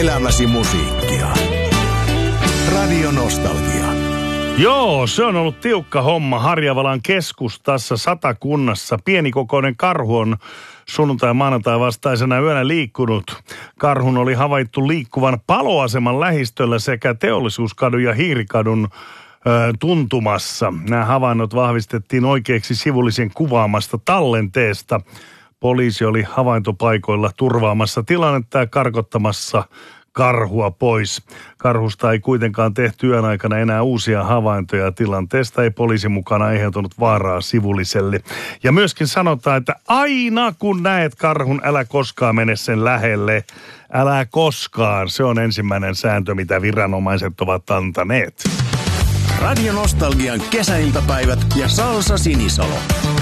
elämäsi musiikkia. Radio Nostalgia. Joo, se on ollut tiukka homma Harjavalan keskustassa Satakunnassa. Pienikokoinen karhu on sunnuntai- ja maanantai vastaisena yönä liikkunut. Karhun oli havaittu liikkuvan paloaseman lähistöllä sekä Teollisuuskadun ja Hiirikadun tuntumassa. Nämä havainnot vahvistettiin oikeaksi sivullisen kuvaamasta tallenteesta. Poliisi oli havaintopaikoilla turvaamassa tilannetta ja karkottamassa karhua pois. Karhusta ei kuitenkaan tehty yön aikana enää uusia havaintoja. Tilanteesta ei poliisin mukana aiheutunut vaaraa sivulliselle. Ja myöskin sanotaan, että aina kun näet karhun, älä koskaan mene sen lähelle. Älä koskaan. Se on ensimmäinen sääntö, mitä viranomaiset ovat antaneet. Radio Nostalgian kesäiltapäivät ja Salsa Sinisalo.